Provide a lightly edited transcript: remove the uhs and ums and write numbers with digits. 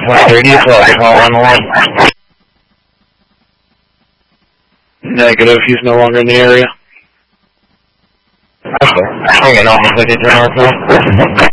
30 o'clock, call on the line. Negative, he's no longer in the area. Okay. Hang on, I'll take it to our call.